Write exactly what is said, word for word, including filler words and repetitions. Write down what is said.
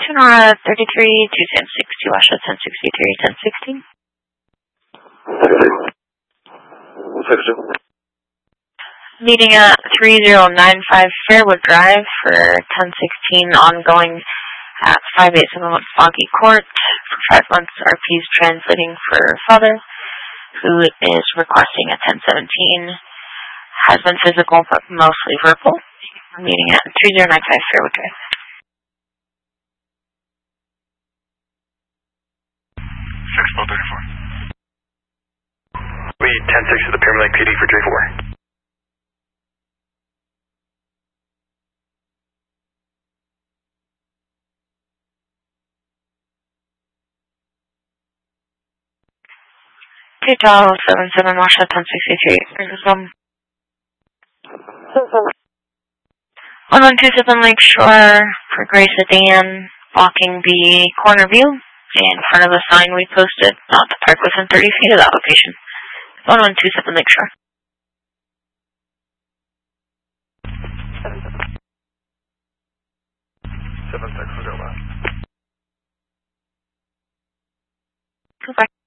Sonora thirty-three, two ten sixty, Washoe ten sixty-three, ten sixteen. Meeting at three zero nine five Fairwood Drive for ten sixteen, ongoing at five eight seven one Foggy Court for five months. R P's translating for father, who is requesting a ten seventeen. Has been physical, but mostly verbal. Meeting at three zero nine five Fairwood Drive. six twelve thirty-four. Lead ten six to the Pyramid Lake P D for J four. Two Dial seven seven Washoe ten sixty-three. There's um one one two seven Lakeshore for Grace Sedan, blocking the corner view in front of a sign we posted not to park within thirty feet of that location. one one two seven Lakeshore. seven six, we'll go left. Goodbye.